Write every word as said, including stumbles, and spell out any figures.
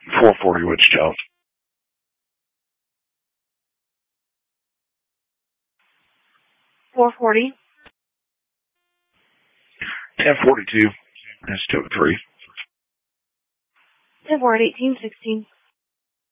four forty Wichita. four forty. ten forty-two. That's two oh three. ten four eighteen sixteen.